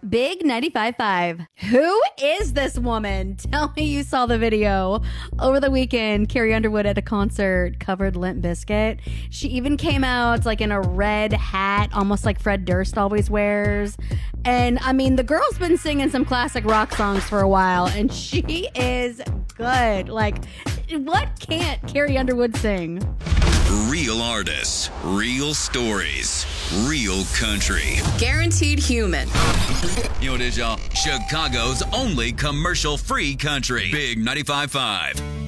Big 95.5. Who is this woman? Tell me you saw the video. Over the weekend, Carrie Underwood at a concert covered Limp Bizkit. She even came out like in a red hat, almost like Fred Durst always wears. And I mean, the girl's been singing some classic rock songs for a while, and she is good. Like, what can't Carrie Underwood sing? Real artists, real stories, real country. Guaranteed human. You know what it is, y'all? Chicago's only commercial-free country. Big 95.5.